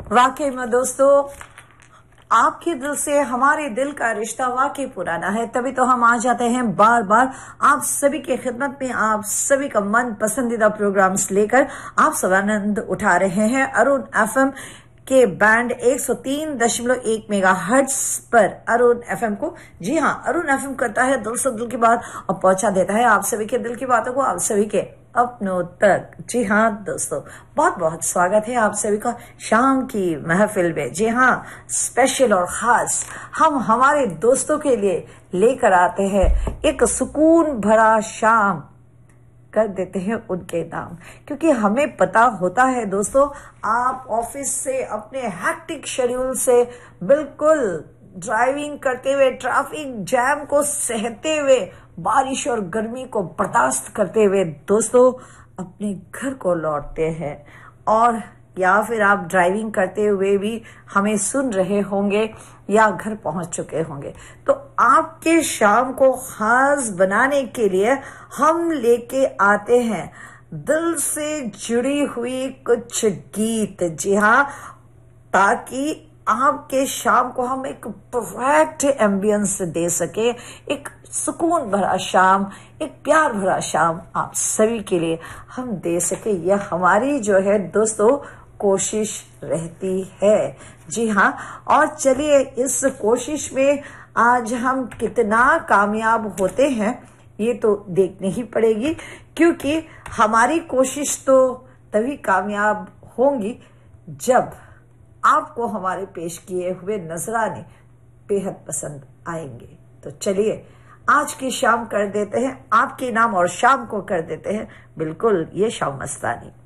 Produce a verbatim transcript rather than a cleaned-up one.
वाकई में दोस्तों, आपके दिल से हमारे दिल का रिश्ता वाकई पुराना है, तभी तो हम आ जाते हैं बार बार आप सभी की खिदमत में, आप सभी का मन पसंदीदा प्रोग्राम्स लेकर आप सब आनंद उठा रहे हैं। अरुण एफएम के बैंड एक सौ तीन दशमलव एक मेगा हर्ट्ज पर अरुण एफएम को, जी हाँ, अरुण एफएम करता है दिल से दिल की बात और पहुंचा देता है आप सभी के दिल की बातों को आप सभी के अपनों तक। जी हाँ दोस्तों, बहुत बहुत स्वागत है आप सभी का शाम की महफिल में। जी हाँ, स्पेशल और खास हम हमारे दोस्तों के लिए लेकर आते हैं एक सुकून भरा शाम, कर देते हैं उनके नाम, क्योंकि हमें पता होता है दोस्तों, आप ऑफिस से अपने हैक्टिक शेड्यूल से बिल्कुल ड्राइविंग करते हुए, ट्रैफिक जैम को सहते हुए, बारिश और गर्मी को बर्दाश्त करते हुए दोस्तों अपने घर को लौटते हैं, और या फिर आप ड्राइविंग करते हुए भी हमें सुन रहे होंगे या घर पहुंच चुके होंगे। तो आपके शाम को खास बनाने के लिए हम लेके आते हैं दिल से जुड़ी हुई कुछ गीत। जी हाँ, ताकि आपके शाम को हम एक परफेक्ट एम्बियंस दे सके, एक सुकून भरा शाम, एक प्यार भरा शाम आप सभी के लिए हम दे सके। यह हमारी जो है दोस्तों कोशिश रहती है। जी हाँ, और चलिए इस कोशिश में आज हम कितना कामयाब होते हैं ये तो देखनी ही पड़ेगी, क्योंकि हमारी कोशिश तो तभी कामयाब होंगी जब आपको हमारे पेश किए हुए नजराने बेहद पसंद आएंगे। तो चलिए आज की शाम कर देते हैं आपके नाम, और शाम को कर देते हैं बिल्कुल ये शाम मस्तानी।